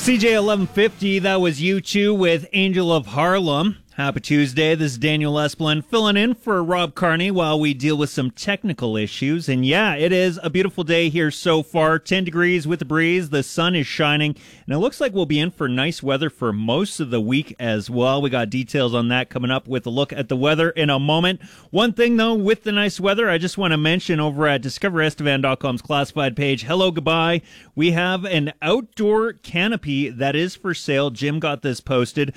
CJ 1150, that was U2 with Angel of Harlem. Happy Tuesday. This is Daniel Esplin filling in for Rob Carney while we deal with some technical issues. And yeah, it is a beautiful day here so far. 10 degrees with a breeze. The sun is shining. And it looks like we'll be in for nice weather for most of the week as well. We got details on that coming up with a look at the weather in a moment. One thing, though, with the nice weather, I just want to mention over at DiscoverEstevan.com's classified page, hello, goodbye. We have an outdoor canopy that is for sale. Jim got this posted.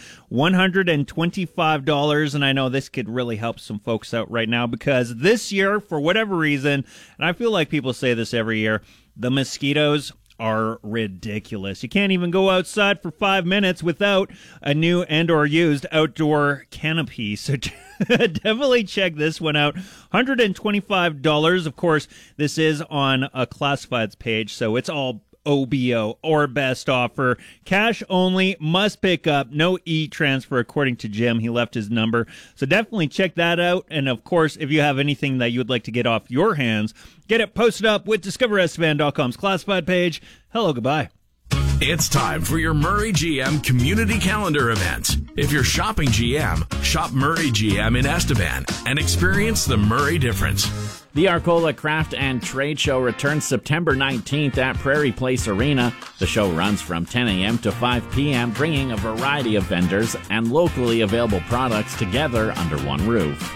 $125, and I know this could really help some folks out right now because this year, for whatever reason, and I feel like people say this every year, the mosquitoes are ridiculous. You can't even go outside for 5 minutes without a new and or used outdoor canopy. So definitely check this one out. $125. Of course, this is on a classifieds page, so it's all OBO or best offer. Cash only, must pick up, no e-transfer according to Jim. He left his number. So definitely check that out. And of course, if you have anything that you would like to get off your hands, get it posted up with DiscoverEstevan.com's classified page. Hello, goodbye. It's time for your Murray GM community calendar event. If you're shopping GM, shop Murray GM in Estevan and experience the Murray difference. The Arcola Craft and Trade Show returns September 19th at Prairie Place Arena. The show runs from 10 a.m. to 5 p.m., bringing a variety of vendors and locally available products together under one roof.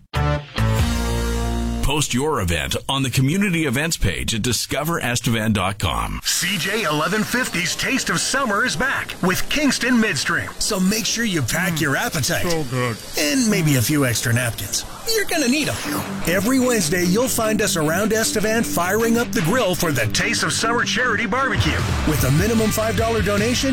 Post your event on the community events page at discoverestevan.com. CJ 1150's Taste of Summer is back with Kingston Midstream. So make sure you pack your appetite. So good. And maybe a few extra napkins. You're going to need them. Every Wednesday, you'll find us around Estevan firing up the grill for the Taste of Summer Charity Barbecue. With a minimum $5 donation,